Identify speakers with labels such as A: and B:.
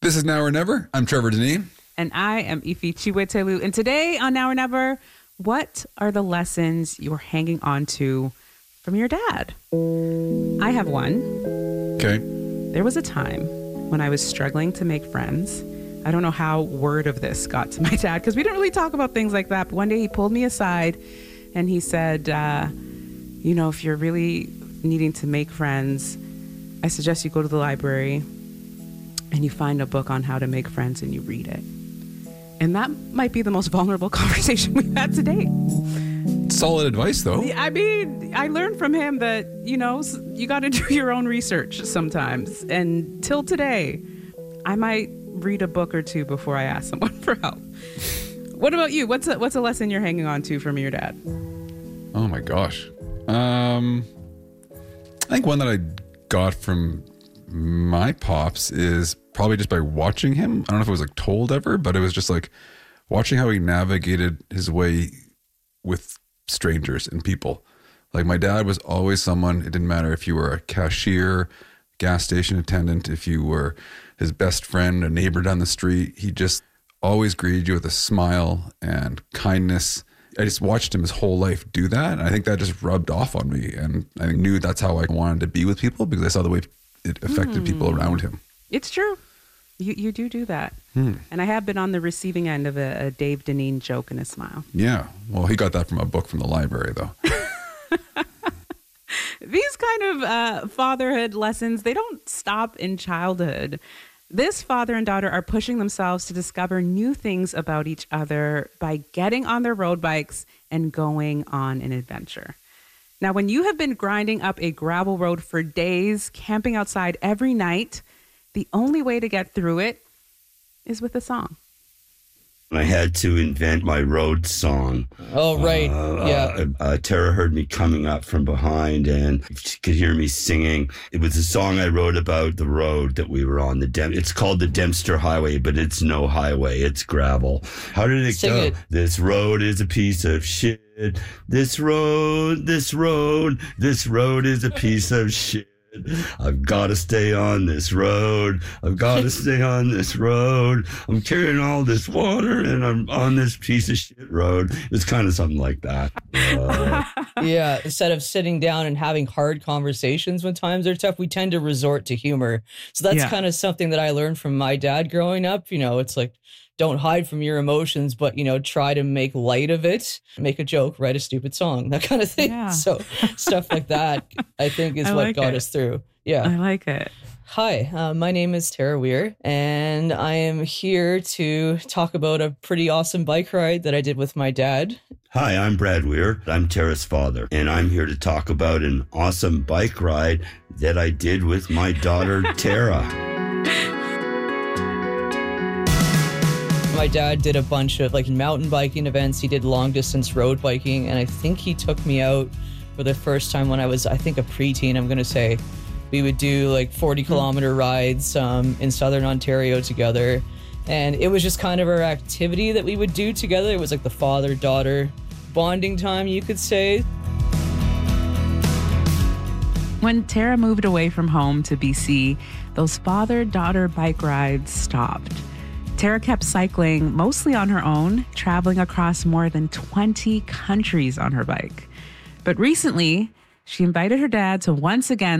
A: This is Now or Never. I'm Trevor Deneen.
B: And I am Ifi Chiwetelu. And today on Now or Never, what are the lessons you're hanging on to from your dad? I have one.
A: Okay.
B: There was a time when I was struggling to make friends. I don't know how word of this got to my dad because we didn't really talk about things like that. But one day he pulled me aside and he said, if you're really needing to make friends, I suggest you go to the library and you find a book on how to make friends and you read it. And that might be the most vulnerable conversation we've had to date.
A: Solid advice, though.
B: I mean, I learned from him that, you got to do your own research sometimes. And till today, I might read a book or two before I ask someone for help. What about you? What's a lesson you're hanging on to from your dad?
A: Oh, my gosh. I think one that I got from my pops is probably just by watching him. I don't know if it was like told ever, but it was just like watching how he navigated his way with strangers and people. Like my dad was always someone, it didn't matter if you were a cashier, gas station attendant, if you were his best friend, a neighbor down the street, he just always greeted you with a smile and kindness. I just watched him his whole life do that. And I think that just rubbed off on me. And I knew that's how I wanted to be with people because I saw the way it affected people around him.
B: It's true. You do that. And I have been on the receiving end of a Dave Deneen joke and a smile.
A: Yeah. Well, he got that from a book from the library, though.
B: These kind of fatherhood lessons, they don't stop in childhood. This father and daughter are pushing themselves to discover new things about each other by getting on their road bikes and going on an adventure. Now, when you have been grinding up a gravel road for days, camping outside every night, the only way to get through it is with a song.
C: I had to invent my road song.
D: Oh, right. Yeah.
C: Tara heard me coming up from behind and she could hear me singing. It was a song I wrote about the road that we were on. It's called the Dempster Highway, but it's no highway. It's gravel. How did it
D: Sing
C: go?
D: it.
C: This road is a piece of shit. This road is a piece of shit. I've got to stay on this road. I've got to stay on this road. I'm carrying all this water and I'm on this piece of shit road. It's kind of something like that.
D: Yeah. Instead of sitting down and having hard conversations when times are tough, we tend to resort to humor. So that's kind of something that I learned from my dad growing up. It's like, don't hide from your emotions, but, try to make light of it, make a joke, write a stupid song, that kind of thing.
B: Yeah.
D: So stuff like that, I think, is what got us through. Yeah.
B: I like it.
D: Hi, my name is Tara Weir, and I am here to talk about a pretty awesome bike ride that I did with my dad.
C: Hi, I'm Brad Weir. I'm Tara's father, and I'm here to talk about an awesome bike ride that I did with my daughter, Tara.
D: My dad did a bunch of mountain biking events. He did long distance road biking. And I think he took me out for the first time when I was, a preteen, I'm going to say. We would do 40 kilometer rides in Southern Ontario together. And it was just kind of our activity that we would do together. It was like the father-daughter bonding time, you could say.
B: When Tara moved away from home to BC, those father-daughter bike rides stopped. Tara kept cycling mostly on her own, traveling across more than 20 countries on her bike. But recently, she invited her dad to once again